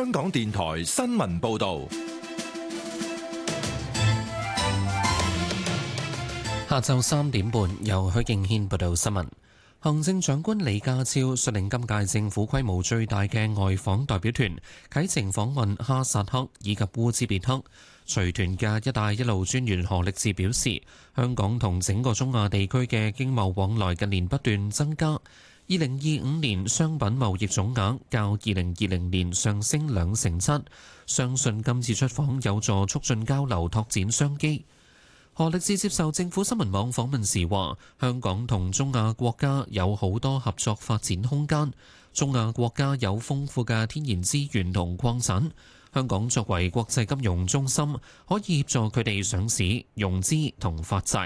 香港電台新聞報道。 下晝3點半，由許敬軒報道新聞。行政長官李家超率領今屆政府規模最大嘅外訪代表團啟程訪問哈薩克以及烏茲別克。隨團嘅「一帶一路」專員何力智表示，香港同整個中亞地區嘅經貿往來近年不斷增加。2025年商品貿易總額較2020年上升7%，相信今次出訪有助促進交流，拓展商機。何力智接受政府新聞網訪問時話，香港同中亞國家有好多合作發展空間，中亞國家有豐富嘅天然資源同礦產，香港作為國際金融中心，可以協助佢哋上市、融資同發債。